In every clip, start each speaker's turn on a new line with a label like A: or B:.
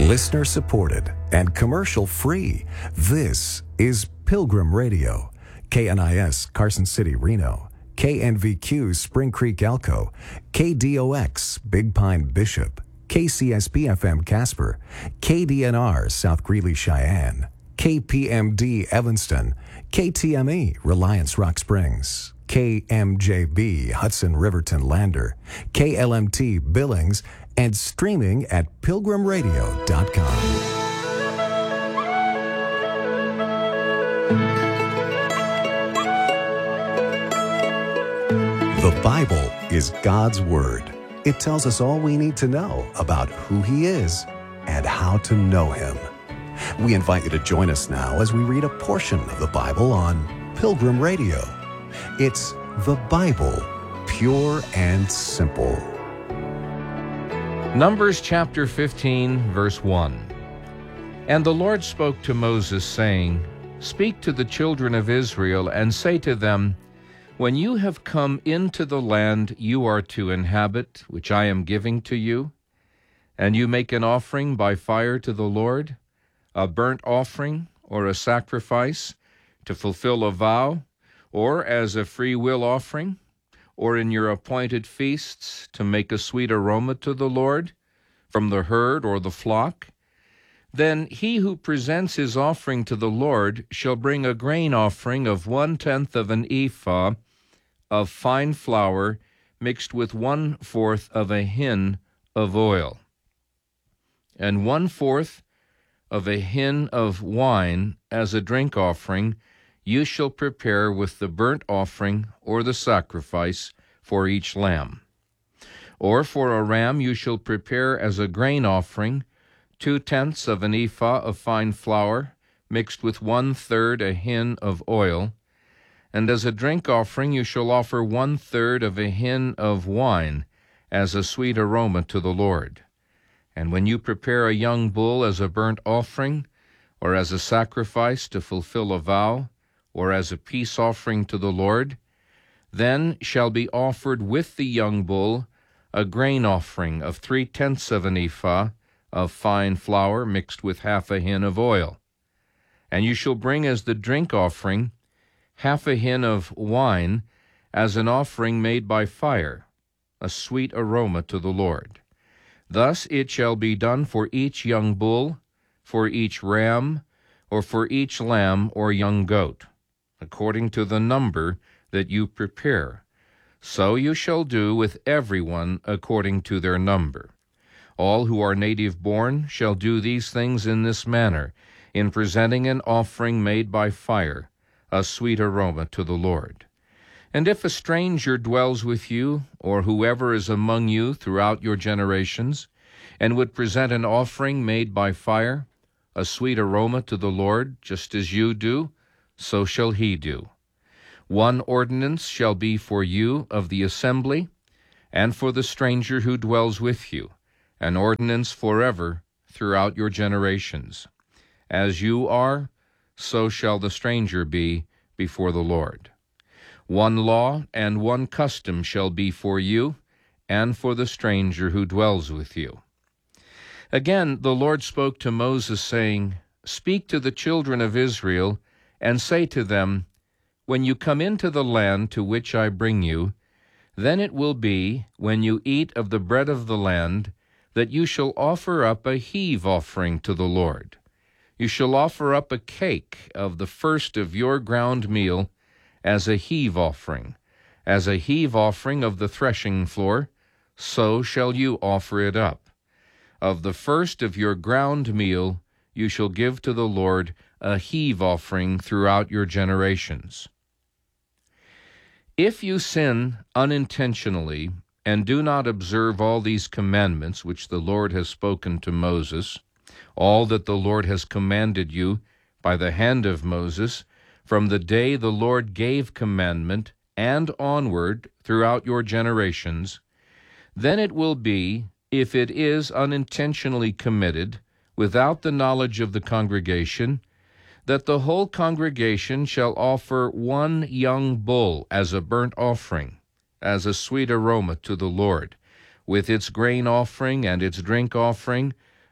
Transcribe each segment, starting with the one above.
A: Listener supported and commercial free. This is Pilgrim Radio. KNIS Carson City, Reno. KNVQ Spring Creek, Elko. KDOX Big Pine, Bishop. KCSP FM Casper. KDNR South Greeley, Cheyenne. KPMD Evanston. KTME Reliance Rock Springs. KMJB Hudson Riverton Lander. KLMT Billings, and streaming at pilgrimradio.com. The Bible is God's Word. It tells us all we need to know about who He is and how to know Him. We invite you to join us now as we read a portion of the Bible on Pilgrim Radio. It's the Bible, pure and simple.
B: Numbers chapter 15, verse 1. And the Lord spoke to Moses, saying, Speak to the children of Israel, and say to them, When you have come into the land you are to inhabit, which I am giving to you, and you make an offering by fire to the Lord, a burnt offering or a sacrifice, to fulfill a vow, or as a free will offering, or in your appointed feasts, to make a sweet aroma to the Lord, from the herd or the flock, then he who presents his offering to the Lord shall bring a grain offering of 1/10 of an ephah of fine flour mixed with 1/4 of a hin of oil, and 1/4 of a hin of wine as a drink offering you shall prepare with the burnt offering or the sacrifice for each lamb. Or for a ram you shall prepare as a grain offering 2/10 of an ephah of fine flour mixed with 1/3 a hin of oil, and as a drink offering you shall offer 1/3 of a hin of wine as a sweet aroma to the Lord. And when you prepare a young bull as a burnt offering, or as a sacrifice to fulfill a vow, or as a peace offering to the Lord, then shall be offered with the young bull a grain offering of 3/10 of an ephah of fine flour mixed with 1/2 a hin of oil. And you shall bring as the drink offering 1/2 a hin of wine as an offering made by fire, a sweet aroma to the Lord. Thus it shall be done for each young bull, for each ram, or for each lamb or young goat, according to the number that you prepare. So you shall do with everyone according to their number. All who are native-born shall do these things in this manner, in presenting an offering made by fire, a sweet aroma to the Lord. And if a stranger dwells with you, or whoever is among you throughout your generations, and would present an offering made by fire, a sweet aroma to the Lord, just as you do, so shall he do. One ordinance shall be for you of the assembly, and for the stranger who dwells with you, an ordinance forever throughout your generations. As you are, so shall the stranger be before the Lord. One law and one custom shall be for you, and for the stranger who dwells with you. Again the Lord spoke to Moses, saying, Speak to the children of Israel, and say to them, When you come into the land to which I bring you, then it will be, when you eat of the bread of the land, that you shall offer up a heave offering to the Lord. You shall offer up a cake of the first of your ground meal as a heave offering of the threshing floor, so shall you offer it up. Of the first of your ground meal you shall give to the Lord a heave offering throughout your generations. If you sin unintentionally and do not observe all these commandments which the Lord has spoken to Moses, all that the Lord has commanded you by the hand of Moses, from the day the Lord gave commandment and onward throughout your generations, then it will be, if it is unintentionally committed, without the knowledge of the congregation, that the whole congregation shall offer one young bull as a burnt offering, as a sweet aroma to the Lord, with its grain offering and its drink offering,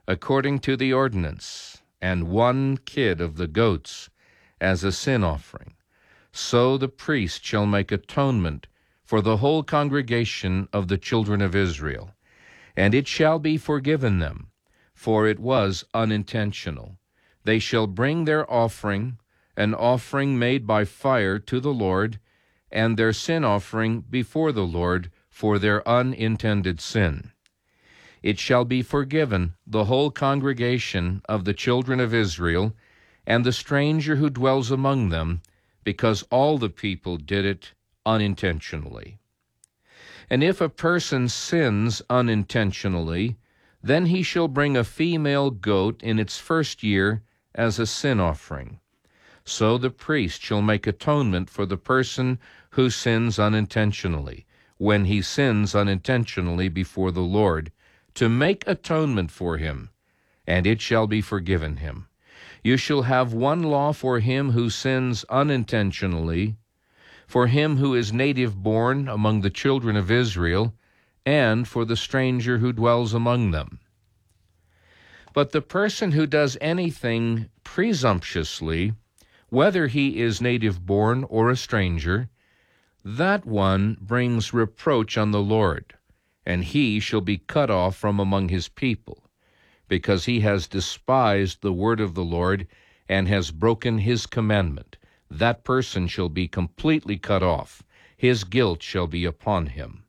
B: according to the ordinance, and 1 kid of the goats as a sin offering. So the priest shall make atonement for the whole congregation of the children of Israel, and it shall be forgiven them, for it was unintentional. They shall bring their offering, an offering made by fire to the Lord, and their sin offering before the Lord for their unintended sin. It shall be forgiven the whole congregation of the children of Israel, and the stranger who dwells among them, because all the people did it unintentionally. And if a person sins unintentionally, then he shall bring a female goat in its first year as a sin offering. So the priest shall make atonement for the person who sins unintentionally, when he sins unintentionally before the Lord, to make atonement for him, and it shall be forgiven him. You shall have one law for him who sins unintentionally, for him who is native-born among the children of Israel, and for the stranger who dwells among them. But the person who does anything presumptuously, whether he is native-born or a stranger, that one brings reproach on the Lord, and he shall be cut off from among his people, because he has despised the word of the Lord and has broken his commandment. That person shall be completely cut off. His guilt shall be upon him.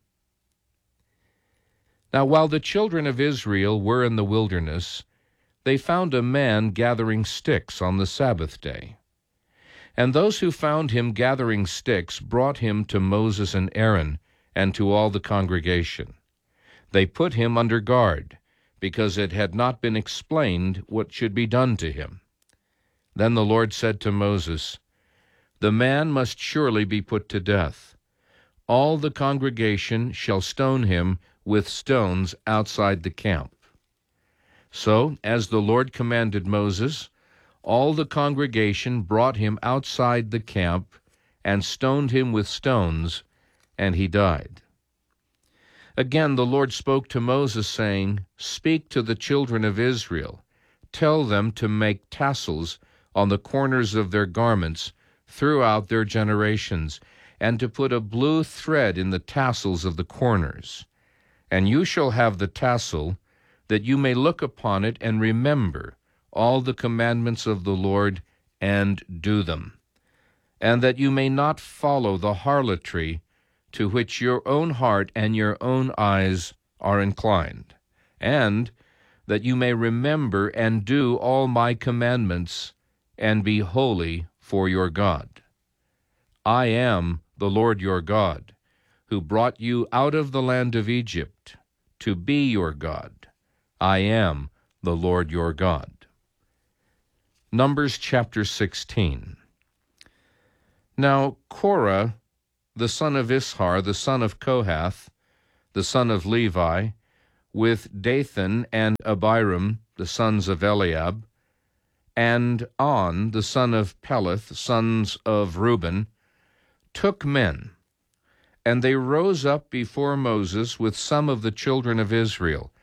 B: Now while the children of Israel were in the wilderness, they found a man gathering sticks on the Sabbath day. And those who found him gathering sticks brought him to Moses and Aaron and to all the congregation. They put him under guard, because it had not been explained what should be done to him. Then the Lord said to Moses, "The man must surely be put to death. All the congregation shall stone him with stones outside the camp." So, as the Lord commanded Moses, all the congregation brought him outside the camp and stoned him with stones, and he died. Again the Lord spoke to Moses, saying, "Speak to the children of Israel. Tell them to make tassels on the corners of their garments throughout their generations, and to put a blue thread in the tassels of the corners. And you shall have the tassel, that you may look upon it and remember all the commandments of the Lord and do them, and that you may not follow the harlotry to which your own heart and your own eyes are inclined, and that you may remember and do all my commandments, and be holy for your God. I am the Lord your God, who brought you out of the land of Egypt, to be your God. I am the Lord your God." Numbers chapter 16. Now Korah, the son of Ishar, the son of Kohath, the son of Levi, with Dathan and Abiram, the sons of Eliab, and On, the son of Peleth, sons of Reuben, took men, and they rose up before Moses with some of the children of Israel,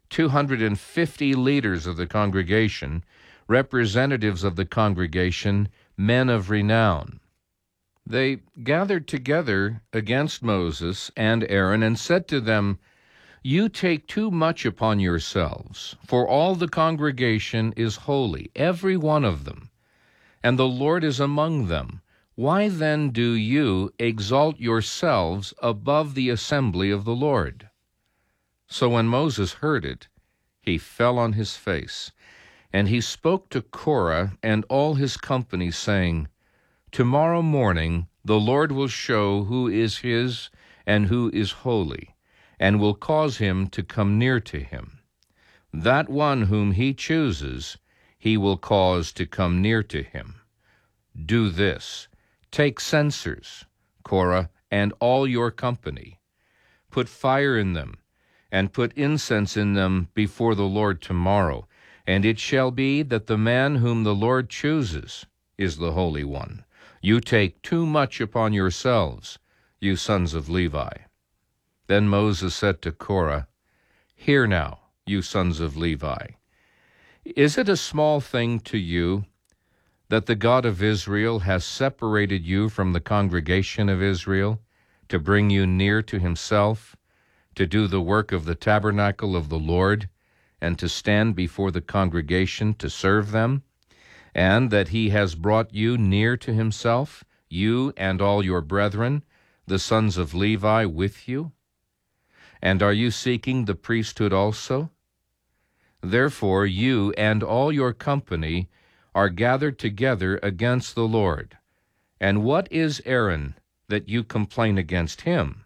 B: 250 leaders of the congregation, representatives of the congregation, men of renown. They gathered together against Moses and Aaron and said to them, "You take too much upon yourselves, for all the congregation is holy, every one of them, and the Lord is among them. Why then do you exalt yourselves above the assembly of the Lord?" So when Moses heard it, he fell on his face, and he spoke to Korah and all his company, saying, "Tomorrow morning the Lord will show who is his and who is holy, and will cause him to come near to him. That one whom he chooses, he will cause to come near to him. Do this: take censers, Korah, and all your company. Put fire in them, and put incense in them before the Lord tomorrow. And it shall be that the man whom the Lord chooses is the Holy One. You take too much upon yourselves, you sons of Levi." Then Moses said to Korah, "Hear now, you sons of Levi. Is it a small thing to you that the God of Israel has separated you from the congregation of Israel to bring you near to himself, to do the work of the tabernacle of the Lord, and to stand before the congregation to serve them, and that he has brought you near to himself, you and all your brethren, the sons of Levi, with you? And are you seeking the priesthood also? Therefore you and all your company are gathered together against the Lord. And what is Aaron that you complain against him?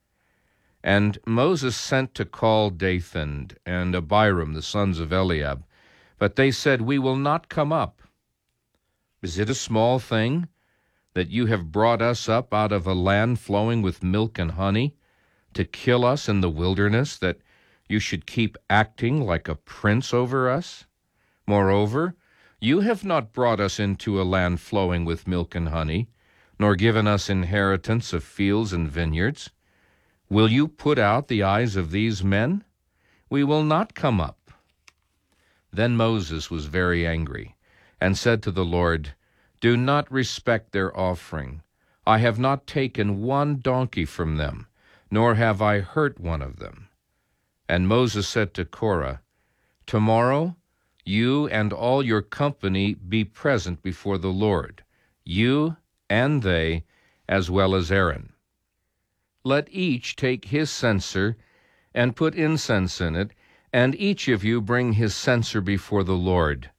B: And Moses sent to call Dathan and Abiram, the sons of Eliab, but they said, We will not come up. Is it a small thing that you have brought us up out of a land flowing with milk and honey, to kill us in the wilderness, that you should keep acting like a prince over us? Moreover, you have not brought us into a land flowing with milk and honey, nor given us inheritance of fields and vineyards. Will you put out the eyes of these men? We will not come up. Then Moses was very angry, and said to the Lord, Do not respect their offering. I have not taken one donkey from them, nor have I hurt one of them. And Moses said to Korah, Tomorrow you and all your company be present before the Lord, you and they, as well as Aaron. Let each take his censer and put incense in it, and each of you bring his censer before the Lord,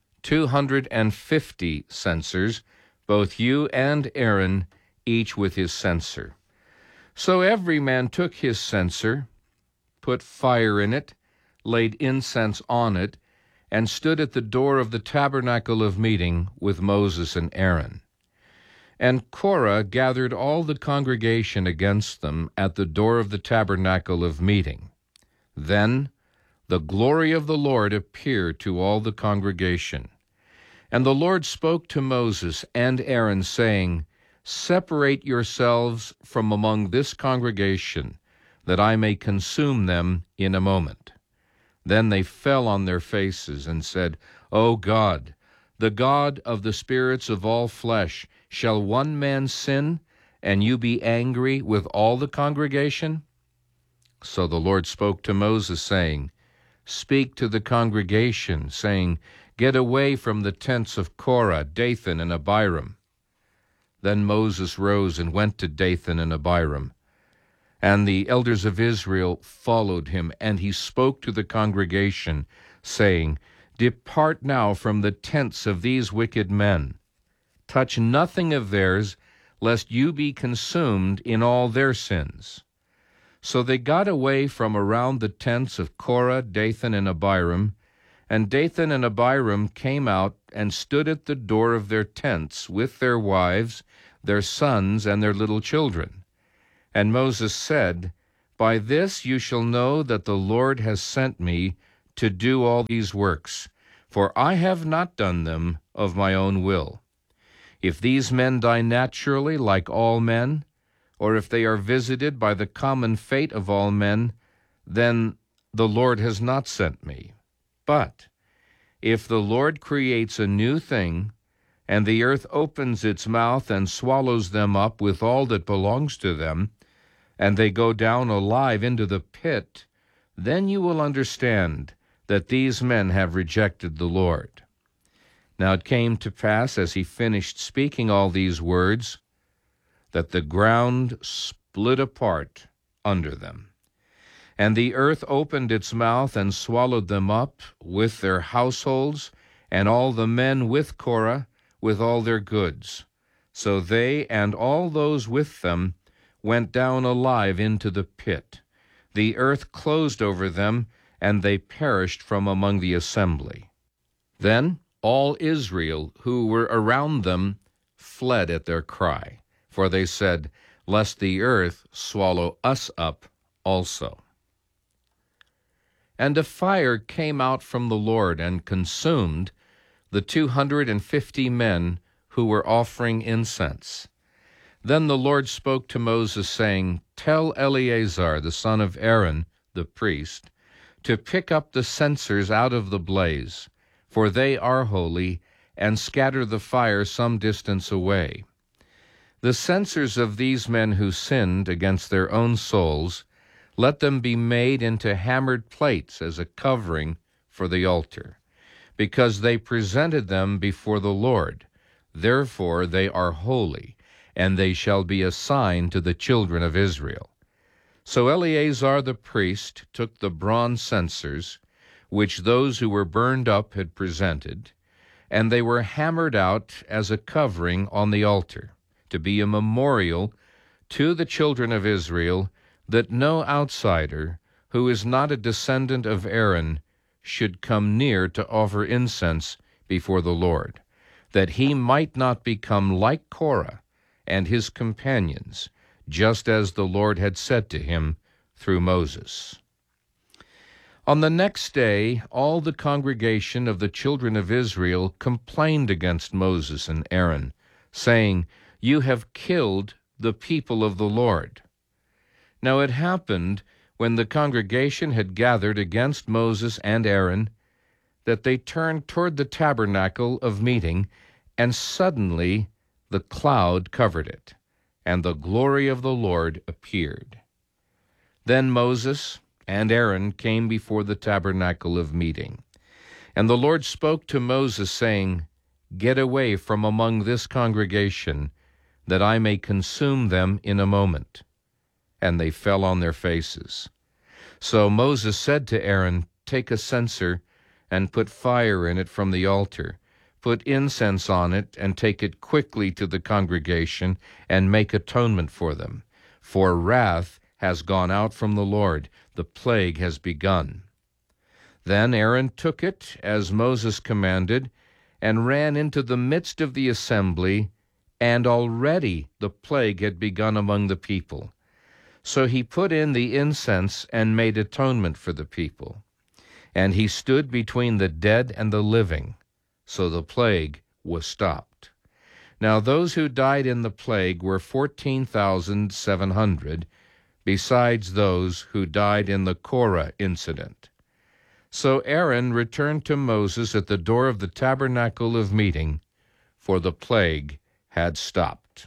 B: 250 censers, both you and Aaron, each with his censer. So every man took his censer, put fire in it, laid incense on it, and stood at the door of the tabernacle of meeting with Moses and Aaron. And Korah gathered all the congregation against them at the door of the tabernacle of meeting. Then the glory of the Lord appeared to all the congregation. And the Lord spoke to Moses and Aaron, saying, Separate yourselves from among this congregation, that I may consume them in a moment. Then they fell on their faces and said, O God, the God of the spirits of all flesh, shall one man sin, and you be angry with all the congregation? So the Lord spoke to Moses, saying, Speak to the congregation, saying, Get away from the tents of Korah, Dathan, and Abiram. Then Moses rose and went to Dathan and Abiram. And the elders of Israel followed him, and he spoke to the congregation, saying, Depart now from the tents of these wicked men. Touch nothing of theirs, lest you be consumed in all their sins. So they got away from around the tents of Korah, Dathan, and Abiram, and Dathan and Abiram came out and stood at the door of their tents with their wives, their sons, and their little children. And Moses said, By this you shall know that the Lord has sent me to do all these works, for I have not done them of my own will. If these men die naturally like all men, or if they are visited by the common fate of all men, then the Lord has not sent me. But if the Lord creates a new thing, and the earth opens its mouth and swallows them up with all that belongs to them, and they go down alive into the pit, then you will understand that these men have rejected the Lord. Now it came to pass, as he finished speaking all these words, that the ground split apart under them. And the earth opened its mouth and swallowed them up with their households, and all the men with Korah, with all their goods. So they and all those with them went down alive into the pit. The earth closed over them, and they perished from among the assembly. Then all Israel who were around them fled at their cry, for they said, Lest the earth swallow us up also. And a fire came out from the Lord and consumed the 250 men who were offering incense. Then the Lord spoke to Moses, saying, Tell Eleazar, the son of Aaron, the priest, to pick up the censers out of the blaze, for they are holy, and scatter the fire some distance away. The censers of these men who sinned against their own souls, let them be made into hammered plates as a covering for the altar, because they presented them before the Lord. Therefore they are holy, and they shall be a sign to the children of Israel. So Eleazar the priest took the bronze censers, which those who were burned up had presented, and they were hammered out as a covering on the altar, to be a memorial to the children of Israel, that no outsider, who is not a descendant of Aaron, should come near to offer incense before the Lord, that he might not become like Korah and his companions, just as the Lord had said to him through Moses. On the next day, all the congregation of the children of Israel complained against Moses and Aaron, saying, "You have killed the people of the Lord." Now it happened, when the congregation had gathered against Moses and Aaron, that they turned toward the tabernacle of meeting, and suddenly the cloud covered it, and the glory of the Lord appeared. Then Moses and Aaron came before the tabernacle of meeting. And the Lord spoke to Moses, saying, "Get away from among this congregation, that I may consume them in a moment." And they fell on their faces. So Moses said to Aaron, "Take a censer, and put fire in it from the altar. Put incense on it, and take it quickly to the congregation, and make atonement for them. For wrath has gone out from the Lord, the plague has begun." Then Aaron took it, as Moses commanded, and ran into the midst of the assembly, and already the plague had begun among the people. So he put in the incense and made atonement for the people. And he stood between the dead and the living, so the plague was stopped. Now those who died in the plague were 14,700, besides those who died in the Korah incident. So Aaron returned to Moses at the door of the tabernacle of meeting, for the plague had stopped.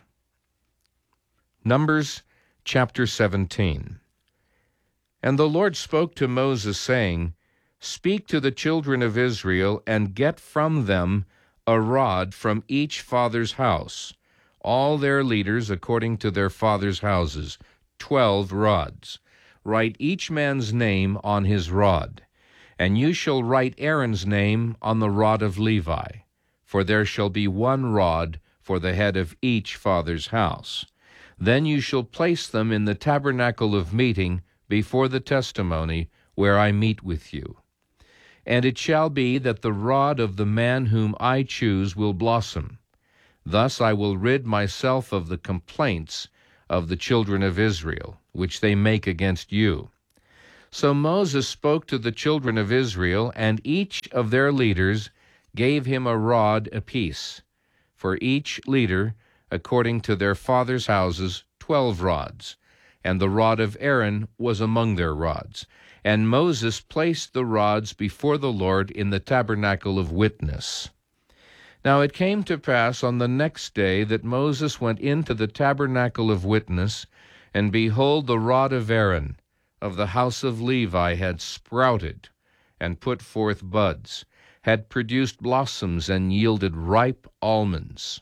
B: Numbers chapter 17. And the Lord spoke to Moses, saying, "Speak to the children of Israel, and get from them a rod from each father's house, all their leaders according to their father's houses, 12 rods. Write each man's name on his rod, and you shall write Aaron's name on the rod of Levi, for there shall be one rod for the head of each father's house. Then you shall place them in the tabernacle of meeting before the testimony, where I meet with you. And it shall be that the rod of the man whom I choose will blossom. Thus I will rid myself of the complaints of the children of Israel, which they make against you." So Moses spoke to the children of Israel, and each of their leaders gave him a rod apiece, for each leader, according to their fathers' houses, 12 rods, and the rod of Aaron was among their rods. And Moses placed the rods before the Lord in the tabernacle of witness. Now it came to pass on the next day that Moses went into the tabernacle of witness, and behold, the rod of Aaron of the house of Levi had sprouted and put forth buds, had produced blossoms and yielded ripe almonds.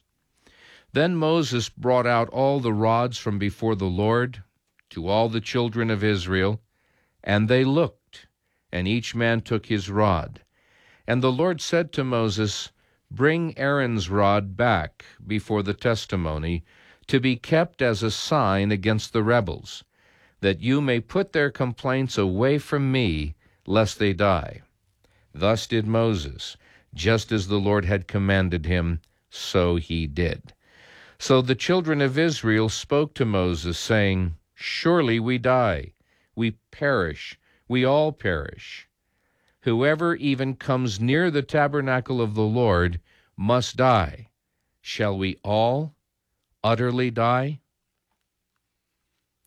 B: Then Moses brought out all the rods from before the Lord to all the children of Israel, and they looked, and each man took his rod. And the Lord said to Moses, "Bring Aaron's rod back before the testimony, to be kept as a sign against the rebels, that you may put their complaints away from me, lest they die." Thus did Moses, just as the Lord had commanded him, so he did. So the children of Israel spoke to Moses, saying, "Surely we die, we perish, we all perish. Whoever even comes near the tabernacle of the Lord must die. Shall we all utterly die?"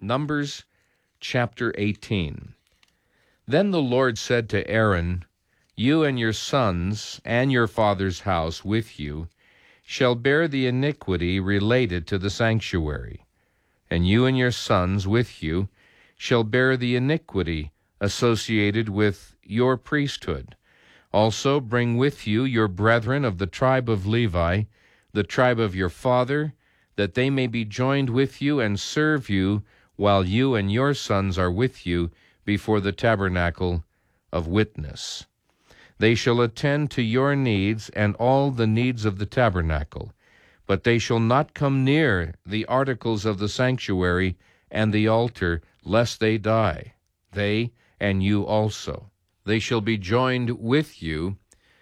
B: Numbers chapter 18. Then the Lord said to Aaron, You and your sons and your father's house with you shall bear the iniquity related to the sanctuary, and you and your sons with you shall bear the iniquity associated with your priesthood. Also bring with you your brethren of the tribe of Levi, the tribe of your father, that they may be joined with you and serve you while you and your sons are with you before the tabernacle of witness. They shall attend to your needs and all the needs of the tabernacle, but they shall not come near the articles of the sanctuary and the altar, lest they die, they and you also. They shall be joined with you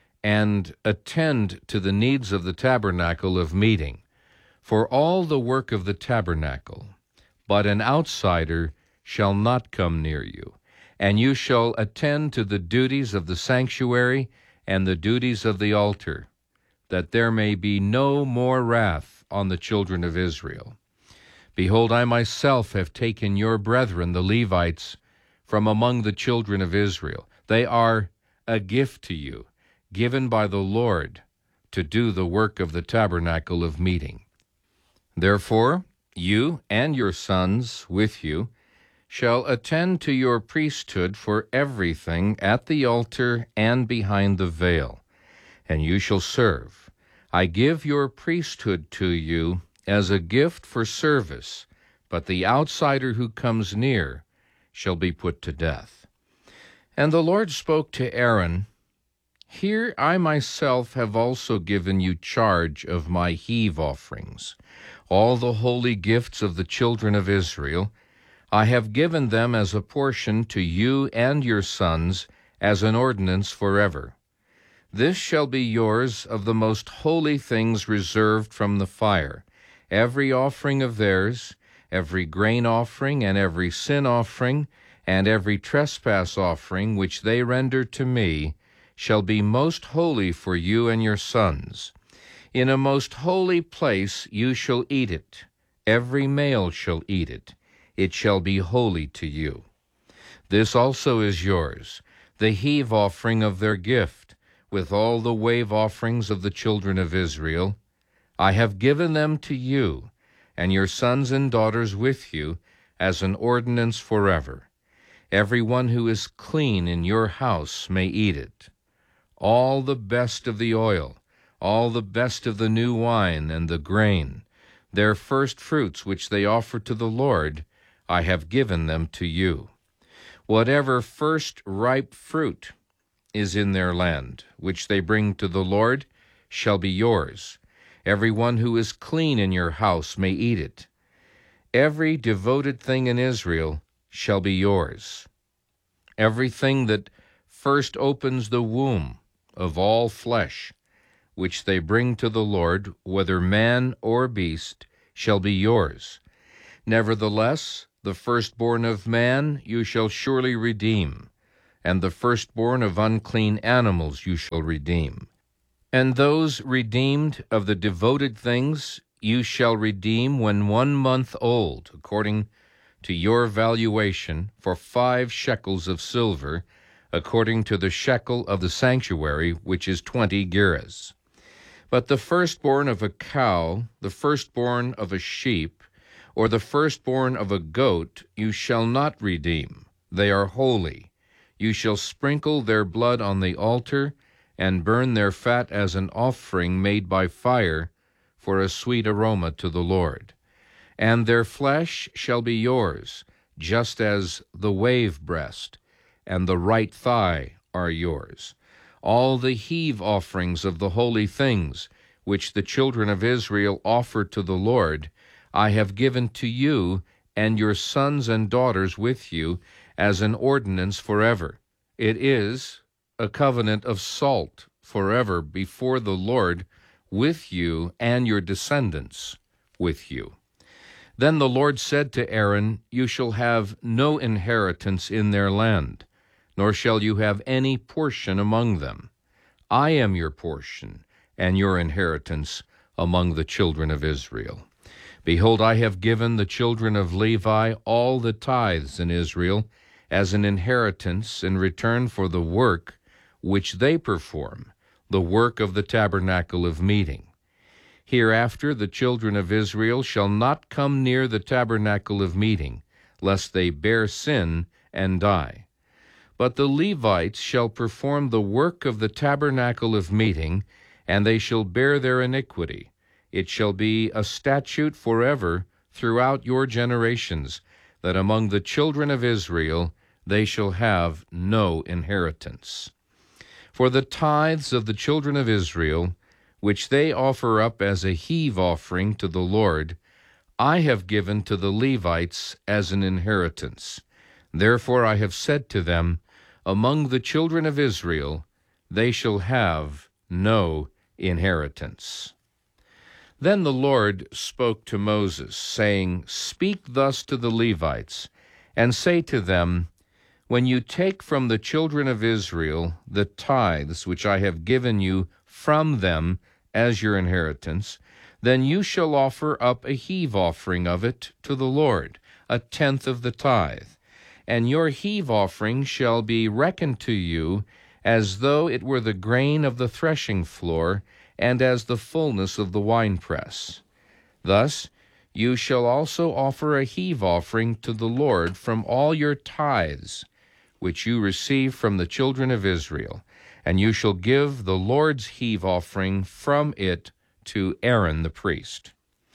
B: and attend to the needs of the tabernacle of meeting, for all the work of the tabernacle. But an outsider shall not come near you, and you shall attend to the duties of the sanctuary and the duties of the altar, that there may be no more wrath on the children of Israel. Behold, I myself have taken your brethren, the Levites, from among the children of Israel. They are a gift to you, given by the Lord, to do the work of the tabernacle of meeting. Therefore, you and your sons with you shall attend to your priesthood for everything at the altar and behind the veil, and you shall serve. I give your priesthood to you as a gift for service, but the outsider who comes near shall be put to death. And the Lord spoke to Aaron, Here I myself have also given you charge of my heave offerings. All the holy gifts of the children of Israel, I have given them as a portion to you and your sons as an ordinance forever. This shall be yours of the most holy things reserved from the fire. Every offering of theirs, every grain offering and every sin offering, and every trespass offering which they render to me, shall be most holy for you and your sons. In a most holy place you shall eat it. Every male shall eat it. It shall be holy to you. This also is yours, the heave offering of their gift, with all the wave offerings of the children of Israel. I have given them to you, and your sons and daughters with you, as an ordinance forever. Every one who is clean in your house may eat it. All the best of the oil, all the best of the new wine and the grain, their first fruits which they offer to the Lord, I have given them to you. Whatever first ripe fruit is in their land, which they bring to the Lord, shall be yours. Every one who is clean in your house may eat it. Every devoted thing in Israel shall be yours. Everything that first opens the womb of all flesh, which they bring to the Lord, whether man or beast, shall be yours. Nevertheless, the firstborn of man you shall surely redeem, and the firstborn of unclean animals you shall redeem. And those redeemed of the devoted things you shall redeem when 1 month old, according to your valuation, for 5 shekels of silver, according to the shekel of the sanctuary, which is 20 gerahs. But the firstborn of a cow, the firstborn of a sheep, or the firstborn of a goat you shall not redeem. They are holy. You shall sprinkle their blood on the altar, and burn their fat as an offering made by fire for a sweet aroma to the Lord. And their flesh shall be yours, just as the wave breast and the right thigh are yours. All the heave offerings of the holy things which the children of Israel offer to the Lord, I have given to you and your sons and daughters with you as an ordinance forever. It is a covenant of salt forever before the Lord with you and your descendants with you. Then the Lord said to Aaron, You shall have no inheritance in their land, nor shall you have any portion among them. I am your portion and your inheritance among the children of Israel. Behold, I have given the children of Levi all the tithes in Israel as an inheritance in return for the work which they perform, the work of the tabernacle of meeting. Hereafter the children of Israel shall not come near the tabernacle of meeting, lest they bear sin and die. But the Levites shall perform the work of the tabernacle of meeting, and they shall bear their iniquity. It shall be a statute forever throughout your generations, that among the children of Israel they shall have no inheritance. For the tithes of the children of Israel, which they offer up as a heave offering to the Lord, I have given to the Levites as an inheritance. Therefore I have said to them, among the children of Israel they shall have no inheritance. Then the Lord spoke to Moses, saying, Speak thus to the Levites, and say to them, When you take from the children of Israel the tithes which I have given you from them as your inheritance, then you shall offer up a heave offering of it to the Lord, 1/10 of the tithe. And your heave offering shall be reckoned to you as though it were the grain of the threshing floor, and as the fullness of the winepress. Thus you shall also offer a heave offering to the Lord from all your tithes, which you receive from the children of Israel, and you shall give the Lord's heave offering from it to Aaron the priest.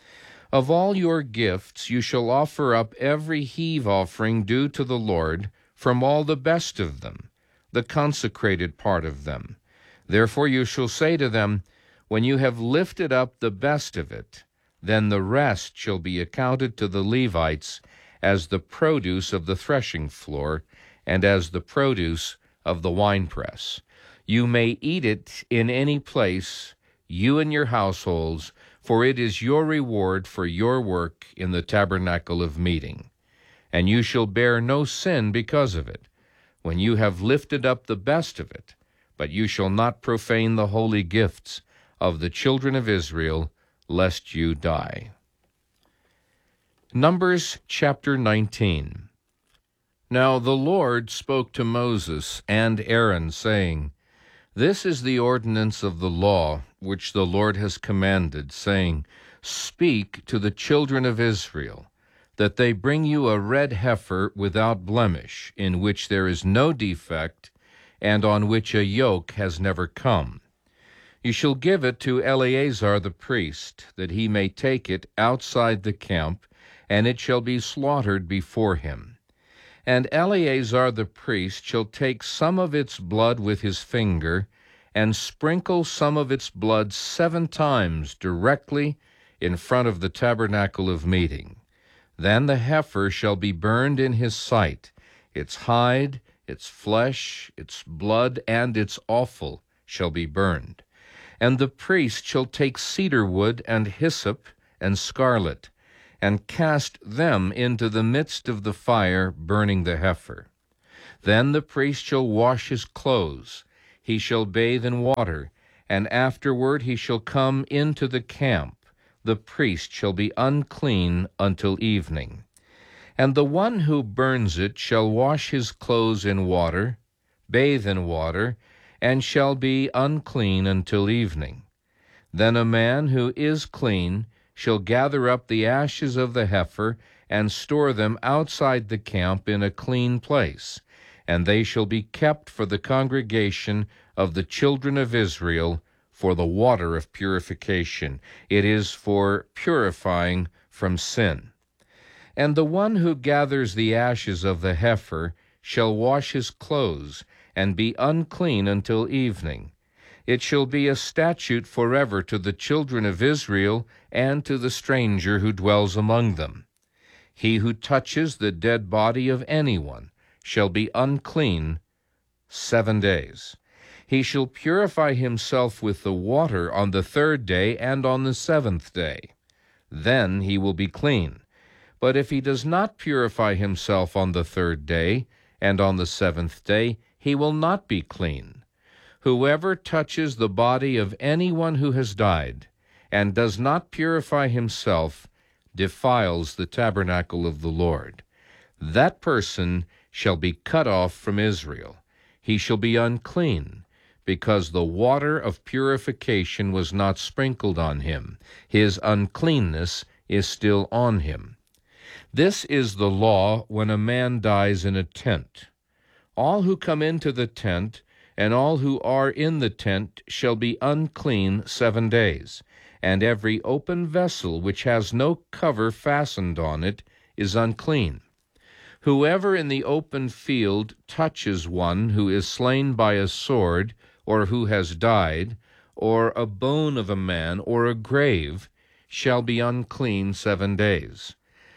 B: Of all your gifts you shall offer up every heave offering due to the Lord, from all the best of them, the consecrated part of them. Therefore you shall say to them, When you have lifted up the best of it, then the rest shall be accounted to the Levites as the produce of the threshing floor, and as the produce of the winepress. You may eat it in any place, you and your households, for it is your reward for your work in the tabernacle of meeting. And you shall bear no sin because of it, when you have lifted up the best of it, but you shall not profane the holy gifts of the children of Israel, lest you die. Numbers chapter 19. Now the Lord spoke to Moses and Aaron, saying, This is the ordinance of the law which the Lord has commanded, saying, Speak to the children of Israel, that they bring you a red heifer without blemish, in which there is no defect, and on which a yoke has never come. You shall give it to Eleazar the priest, that he may take it outside the camp, and it shall be slaughtered before him. And Eleazar the priest shall take some of its blood with his finger, and sprinkle some of its blood 7 times directly in front of the tabernacle of meeting. Then the heifer shall be burned in his sight, its hide, its flesh, its blood, and its offal shall be burned. And the priest shall take cedar wood and hyssop and scarlet, and cast them into the midst of the fire, burning the heifer. Then the priest shall wash his clothes, he shall bathe in water, and afterward he shall come into the camp. The priest shall be unclean until evening. And the one who burns it shall wash his clothes in water, bathe in water, and shall be unclean until evening. Then a man who is clean shall gather up the ashes of the heifer, and store them outside the camp in a clean place, and they shall be kept for the congregation of the children of Israel for the water of purification. It is for purifying from sin. And the one who gathers the ashes of the heifer shall wash his clothes, and be unclean until evening. It shall be a statute forever to the children of Israel and to the stranger who dwells among them. He who touches the dead body of anyone shall be unclean 7 days. He shall purify himself with the water on the 3rd day and on the 7th day. Then he will be clean. But if he does not purify himself on the 3rd day and on the 7th day, he will not be clean. Whoever touches the body of anyone who has died and does not purify himself defiles the tabernacle of the Lord. That person shall be cut off from Israel. He shall be unclean. because the water of purification was not sprinkled on him. His uncleanness is still on him. This is the law when a man dies in a tent. All who come into the tent and all who are in the tent shall be unclean 7 days, and every open vessel which has no cover fastened on it is unclean. Whoever in the open field touches one who is slain by a sword, or who has died, or a bone of a man, or a grave, shall be unclean 7 days.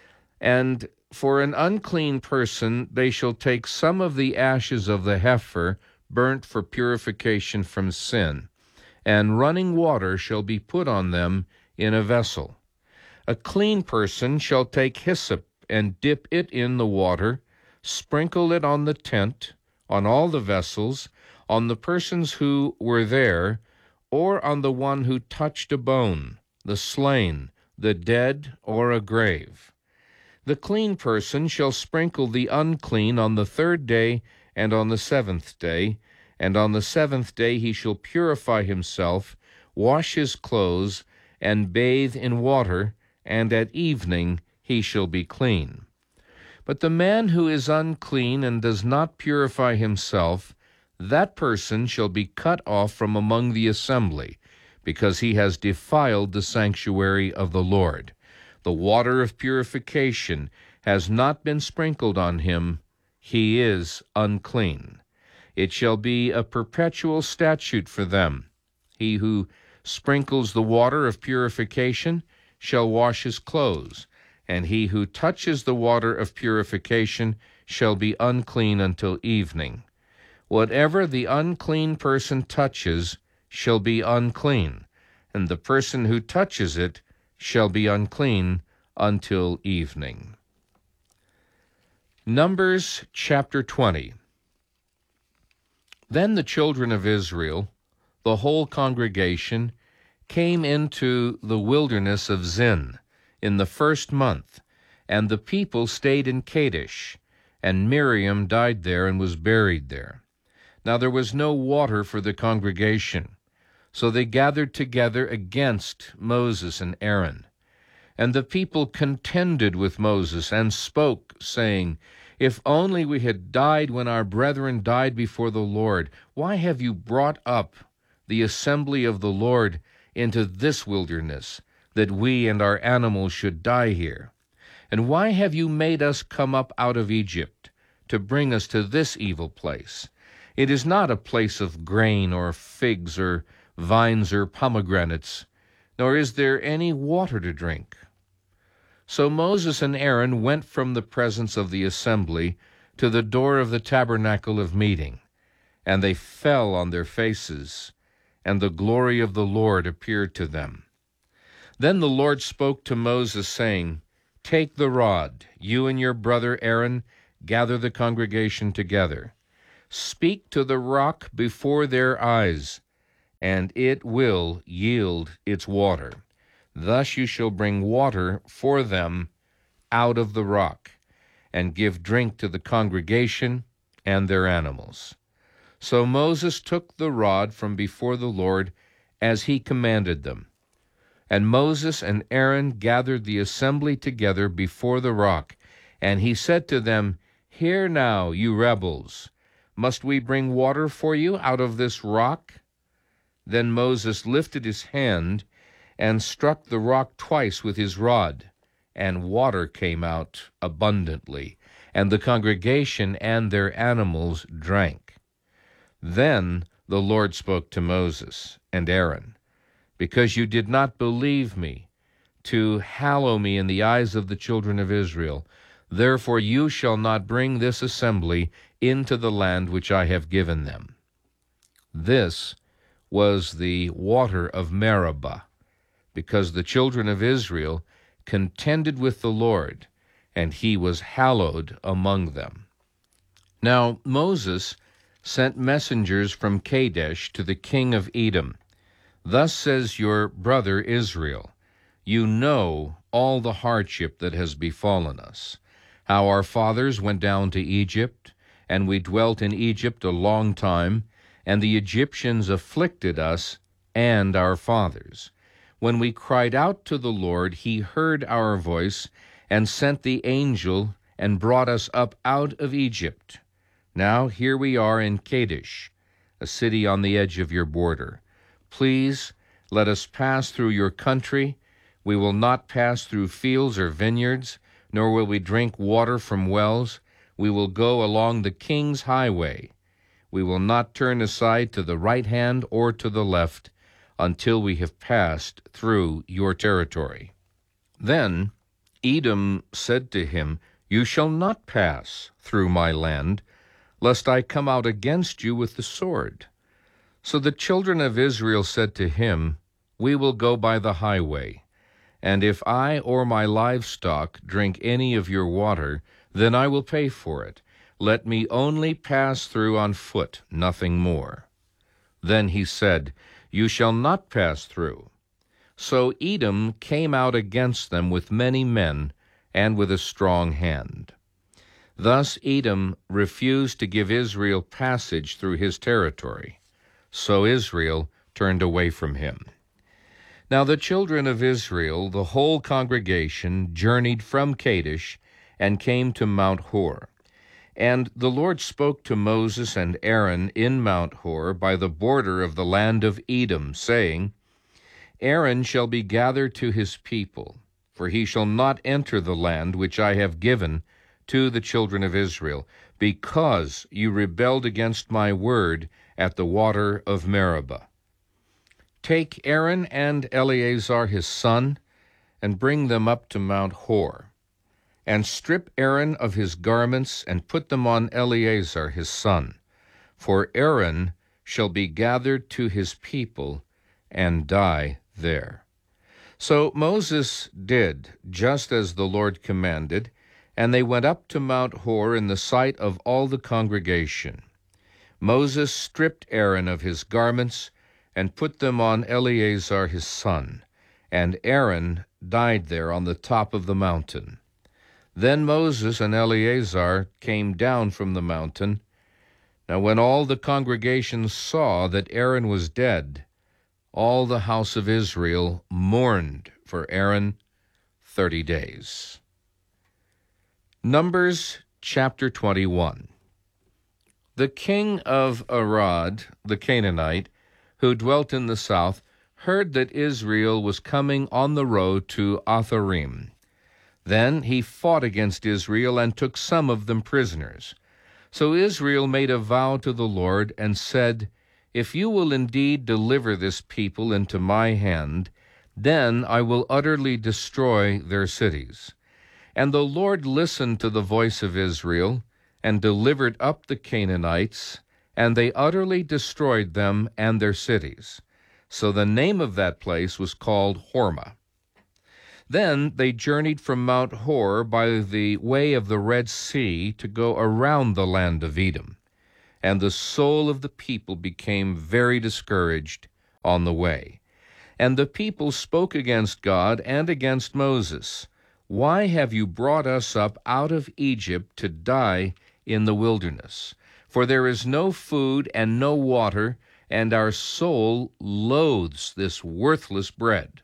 B: And for an unclean person they shall take some of the ashes of the heifer burnt for purification from sin, and running water shall be put on them in a vessel. A clean person shall take hyssop and dip it in the water, sprinkle it on the tent, on all the vessels, on the persons who were there, or on the one who touched a bone, the slain, the dead, or a grave. The clean person shall sprinkle the unclean on the 3rd day and on the 7th day, and on the 7th day he shall purify himself, wash his clothes, and bathe in water, and at evening he shall be clean. But the man who is unclean and does not purify himself, that person shall be cut off from among the assembly, because he has defiled the sanctuary of the Lord. The water of purification has not been sprinkled on him. He is unclean. It shall be a perpetual statute for them. He who sprinkles the water of purification shall wash his clothes, and he who touches the water of purification shall be unclean until evening. Whatever the unclean person touches shall be unclean, and the person who touches it shall be unclean until evening. Numbers chapter 20. Then the children of Israel, the whole congregation, came into the wilderness of Zin in the 1st month, and the people stayed in Kadesh, and Miriam died there and was buried there. Now there was no water for the congregation, so they gathered together against Moses and Aaron. And the people contended with Moses and spoke, saying, "If only we had died when our brethren died before the Lord. Why have you brought up the assembly of the Lord into this wilderness, that we and our animals should die here? And why have you made us come up out of Egypt to bring us to this evil place? It is not a place of grain or figs or vines or pomegranates, nor is there any water to drink." So Moses and Aaron went from the presence of the assembly to the door of the tabernacle of meeting, and they fell on their faces, and the glory of the Lord appeared to them. Then the Lord spoke to Moses, saying, "Take the rod, you and your brother Aaron, gather the congregation together. Speak to the rock before their eyes, and it will yield its water. Thus you shall bring water for them out of the rock, and give drink to the congregation and their animals." So Moses took the rod from before the Lord as he commanded them. And Moses and Aaron gathered the assembly together before the rock, and he said to them, "Hear now, you rebels, must we bring water for you out of this rock?" Then Moses lifted his hand and struck the rock twice with his rod, and water came out abundantly, and the congregation and their animals drank. Then the Lord spoke to Moses and Aaron, "Because you did not believe me, to hallow me in the eyes of the children of Israel, therefore you shall not bring this assembly into the land which I have given them." This was the water of Meribah, because the children of Israel contended with the Lord, and he was hallowed among them. Now Moses sent messengers from Kadesh to the king of Edom. "Thus says your brother Israel, you know all the hardship that has befallen us, how our fathers went down to Egypt, and we dwelt in Egypt a long time, and the Egyptians afflicted us and our fathers. When we cried out to the Lord, he heard our voice and sent the angel and brought us up out of Egypt. Now here we are in Kadesh, a city on the edge of your border. Please let us pass through your country. We will not pass through fields or vineyards, nor will we drink water from wells. We will go along the king's highway. We will not turn aside to the right hand or to the left until we have passed through your territory. Then Edom said to him, You shall not pass through my land, lest I come out against you with the sword. So the children of Israel said to him, We will go by the highway, and if I or my livestock drink any of your water, then I will pay for it. Let me only pass through on foot, nothing more. Then he said, You shall not pass through. So Edom came out against them with many men and with a strong hand. Thus Edom refused to give Israel passage through his territory. So Israel turned away from him. Now the children of Israel, the whole congregation, journeyed from Kadesh and came to Mount Hor. And the Lord spoke to Moses and Aaron in Mount Hor by the border of the land of Edom, saying, Aaron shall be gathered to his people, for he shall not enter the land which I have given to the children of Israel, because you rebelled against my word at the water of Meribah. Take Aaron and Eleazar his son, and bring them up to Mount Hor, and strip Aaron of his garments, and put them on Eleazar his son. For Aaron shall be gathered to his people, and die there. So Moses did just as the Lord commanded, and they went up to Mount Hor in the sight of all the congregation. Moses stripped Aaron of his garments, and put them on Eleazar his son, and Aaron died there on the top of the mountain. Then Moses and Eleazar came down from the mountain. Now when all the congregation saw that Aaron was dead, all the house of Israel mourned for Aaron 30 days. Numbers chapter 21. The king of Arad, the Canaanite, who dwelt in the south, heard that Israel was coming on the road to Atharim. Then he fought against Israel and took some of them prisoners. So Israel made a vow to the Lord and said, If you will indeed deliver this people into my hand, then I will utterly destroy their cities. And the Lord listened to the voice of Israel, and delivered up the Canaanites, and they utterly destroyed them and their cities. So the name of that place was called Hormah. Then they journeyed from Mount Hor by the way of the Red Sea to go around the land of Edom. And the soul of the people became very discouraged on the way. And the people spoke against God and against Moses. Why have you brought us up out of Egypt to die in the wilderness? For there is no food and no water, and our soul loathes this worthless bread.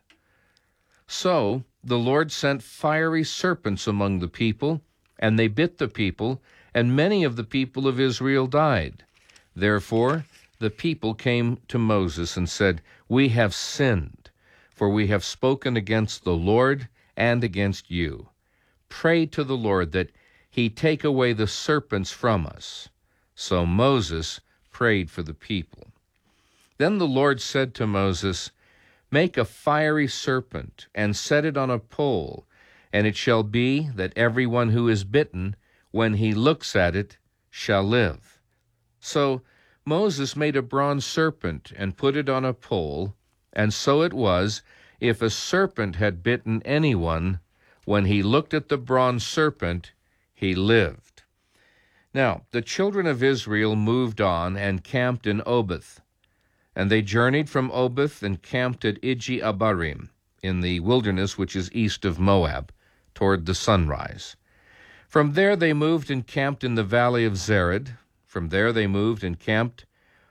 B: So the Lord sent fiery serpents among the people, and they bit the people, and many of the people of Israel died. Therefore the people came to Moses and said, We have sinned, for we have spoken against the Lord and against you. Pray to the Lord that he take away the serpents from us. So Moses prayed for the people. Then the Lord said to Moses, Make a fiery serpent, and set it on a pole, and it shall be that everyone who is bitten, when he looks at it, shall live. So Moses made a bronze serpent, and put it on a pole, and so it was, if a serpent had bitten anyone, when he looked at the bronze serpent, he lived. Now the children of Israel moved on and camped in Oboth. And they journeyed from Oboth and camped at Iji-Abarim, in the wilderness which is east of Moab, toward the sunrise. From there they moved and camped in the valley of Zered. From there they moved and camped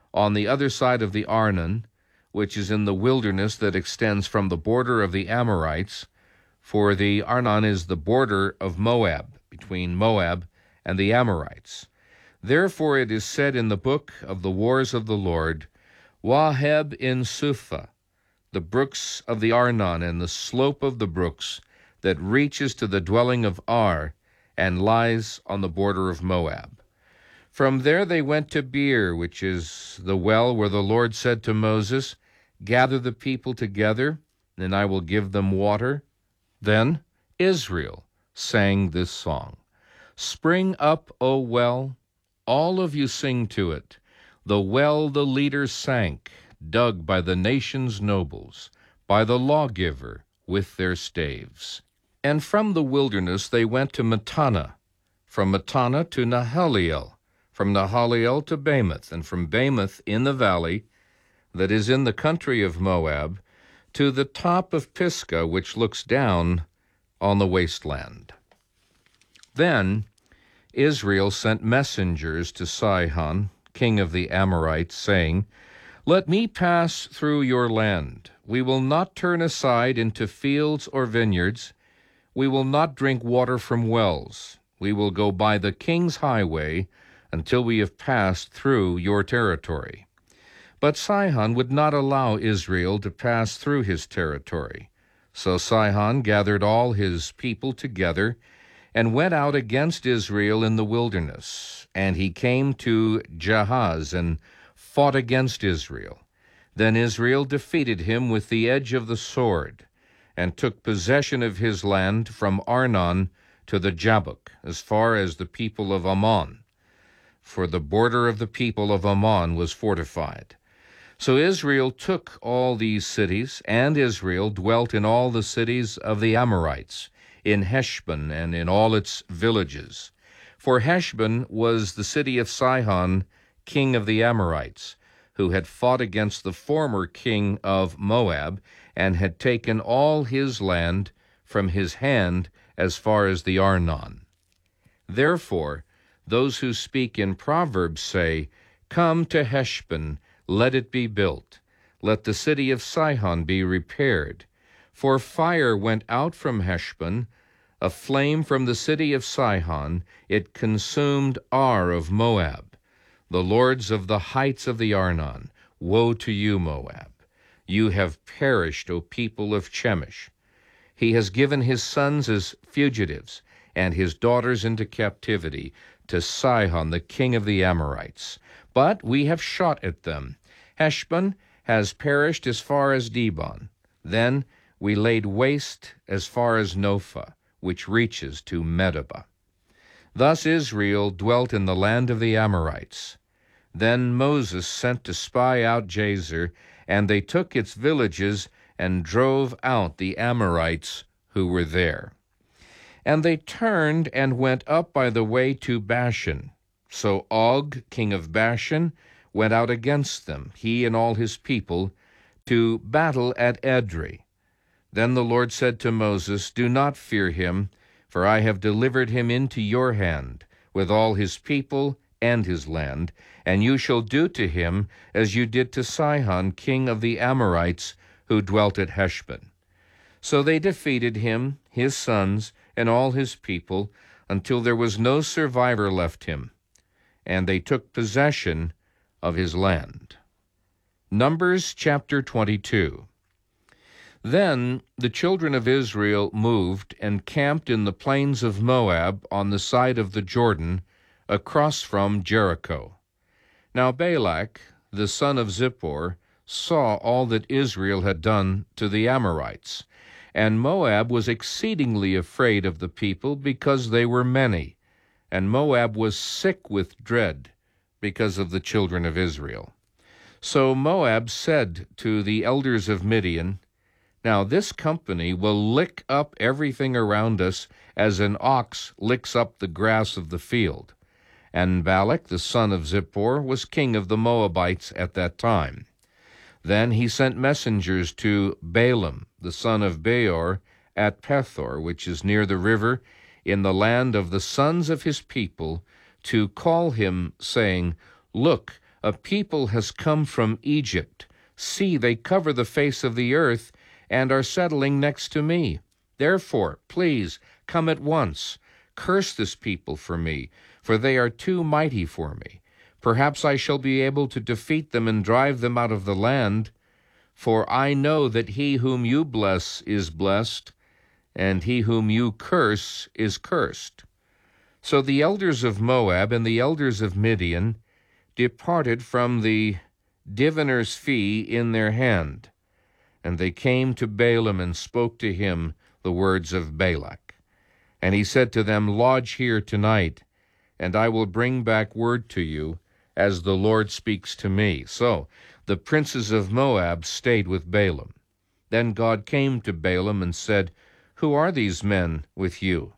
B: on the other side of the Arnon, which is in the wilderness that extends from the border of the Amorites, for the Arnon is the border of Moab, between Moab and the Amorites. Therefore it is said in the book of the wars of the Lord, Waheb in Suphah, the brooks of the Arnon and the slope of the brooks that reaches to the dwelling of Ar and lies on the border of Moab. From there they went to Beer, which is the well where the Lord said to Moses, Gather the people together, and I will give them water. Then Israel sang this song. Spring up, O well, all of you sing to it. The well the leaders sank, dug by the nation's nobles, by the lawgiver with their staves. And from the wilderness they went to Mattanah, from Mattanah to Nahaliel, from Nahaliel to Bamoth, and from Bamoth in the valley that is in the country of Moab, to the top of Pisgah, which looks down on the wasteland. Then Israel sent messengers to Sihon, king of the Amorites, saying, Let me pass through your land. We will not turn aside into fields or vineyards. We will not drink water from wells. We will go by the king's highway until we have passed through your territory. But Sihon would not allow Israel to pass through his territory. So Sihon gathered all his people together and went out against Israel in the wilderness. And he came to Jahaz and fought against Israel. Then Israel defeated him with the edge of the sword, and took possession of his land from Arnon to the Jabbok, as far as the people of Ammon. For the border of the people of Ammon was fortified. So Israel took all these cities, and Israel dwelt in all the cities of the Amorites, in Heshbon and in all its villages. For Heshbon was the city of Sihon, king of the Amorites, who had fought against the former king of Moab, and had taken all his land from his hand as far as the Arnon. Therefore, those who speak in Proverbs say, Come to Heshbon, let it be built. Let the city of Sihon be repaired. For fire went out from Heshbon, a flame from the city of Sihon. It consumed Ar of Moab, the lords of the heights of the Arnon. Woe to you, Moab! You have perished, O people of Chemosh. He has given his sons as fugitives, and his daughters into captivity, to Sihon, the king of the Amorites. But we have shot at them. Heshbon has perished as far as Dibon. Then we laid waste as far as Nophah, which reaches to Medeba. Thus Israel dwelt in the land of the Amorites. Then Moses sent to spy out Jazer, and they took its villages and drove out the Amorites who were there. And they turned and went up by the way to Bashan. So Og, king of Bashan, went out against them, he and all his people, to battle at Edrei. Then the Lord said to Moses, Do not fear him, for I have delivered him into your hand, with all his people and his land, and you shall do to him as you did to Sihon, king of the Amorites, who dwelt at Heshbon. So they defeated him, his sons, and all his people, until there was no survivor left him, and they took possession of his land. Numbers chapter 22. Then the children of Israel moved and camped in the plains of Moab on the side of the Jordan, across from Jericho. Now Balak, the son of Zippor, saw all that Israel had done to the Amorites, and Moab was exceedingly afraid of the people because they were many, and Moab was sick with dread because of the children of Israel. So Moab said to the elders of Midian, Now this company will lick up everything around us as an ox licks up the grass of the field. And Balak, the son of Zippor, was king of the Moabites at that time. Then he sent messengers to Balaam, the son of Beor, at Pethor, which is near the river, in the land of the sons of his people, to call him, saying, Look, A people has come from Egypt. See, they cover the face of the earth and are settling next to me. Therefore, please, come at once. Curse this people for me, for they are too mighty for me. Perhaps I shall be able to defeat them and drive them out of the land. For I know that he whom you bless is blessed, and he whom you curse is cursed. So the elders of Moab and the elders of Midian departed from the diviner's fee in their hand, and they came to Balaam and spoke to him the words of Balak. And he said to them, Lodge here tonight, and I will bring back word to you, as the Lord speaks to me. So the princes of Moab stayed with Balaam. Then God came to Balaam and said, Who are these men with you?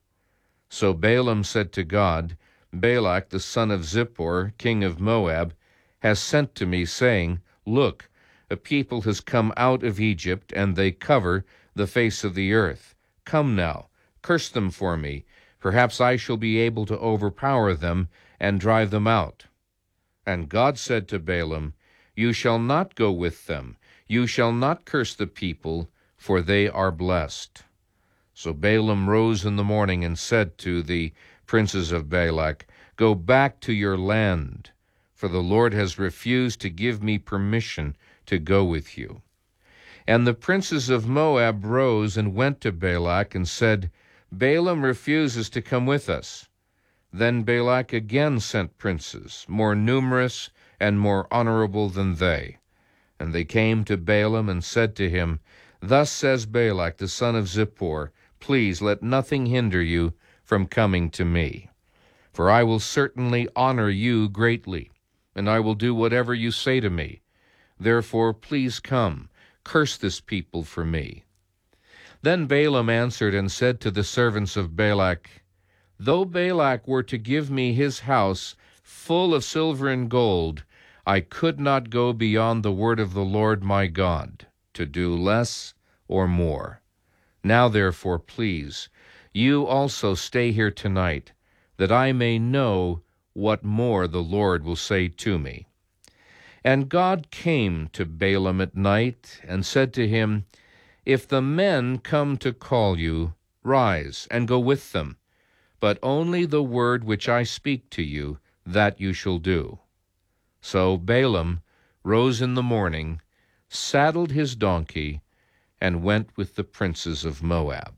B: So Balaam said to God, Balak the son of Zippor, king of Moab, has sent to me, saying, Look, a people has come out of Egypt, and they cover the face of the earth. Come now, curse them for me. Perhaps I shall be able to overpower them and drive them out. And God said to Balaam, You shall not go with them. You shall not curse the people, for they are blessed. So Balaam rose in the morning and said to the princes of Balak, Go back to your land, for the Lord has refused to give me permission to go with you. And the princes of Moab rose and went to Balak and said, Balaam refuses to come with us. Then Balak again sent princes, more numerous and more honorable than they. And they came to Balaam and said to him, Thus says Balak the son of Zippor, Please let nothing hinder you from coming to me. For I will certainly honor you greatly, and I will do whatever you say to me. Therefore please come, curse this people for me. Then Balaam answered and said to the servants of Balak, Though Balak were to give me his house full of silver and gold, I could not go beyond the word of the Lord my God, to do less or more. Now therefore, please, you also stay here tonight, that I may know what more the Lord will say to me. And God came to Balaam at night and said to him, If the men come to call you, rise and go with them, but only the word which I speak to you, that you shall do. So Balaam rose in the morning, saddled his donkey, and went with the princes of Moab.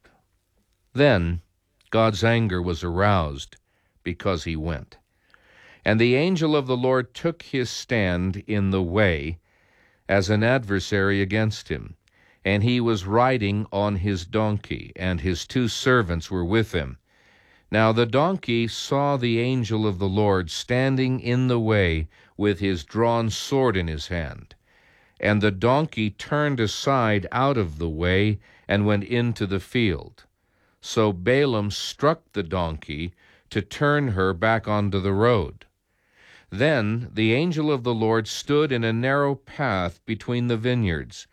B: Then God's anger was aroused because he went. And the angel of the Lord took his stand in the way as an adversary against him. And he was riding on his donkey, and his 2 servants were with him. Now the donkey saw the angel of the Lord standing in the way with his drawn sword in his hand. And the donkey turned aside out of the way and went into the field. So Balaam struck the donkey to turn her back onto the road. Then the angel of the Lord stood in a narrow path between the vineyards,